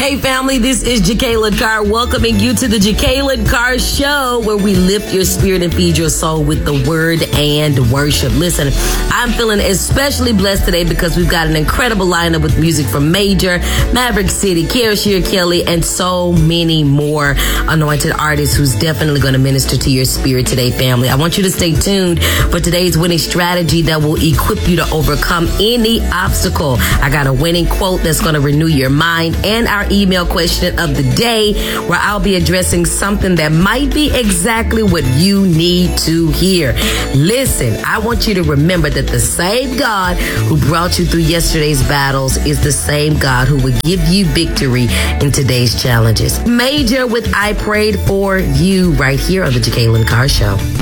Hey family, this is Jacqueline Carr welcoming you to the Jacqueline Carr Show, where we lift your spirit and feed your soul with the word and worship. Listen, I'm feeling especially blessed today because we've got an incredible lineup with music from Major, Maverick City, Kiarashia Kelly, and so many more anointed artists who's definitely going to minister to your spirit today, family. I want you to stay tuned for today's winning strategy that will equip you to overcome any obstacle. I got a winning quote that's going to renew your mind, and our email question of the day, where I'll be addressing something that might be exactly what you need to hear. Listen, I want you to remember that the same God who brought you through yesterday's battles is the same God who will give you victory in today's challenges. Major with I Prayed For You right here on the Jacqueline Carr Show.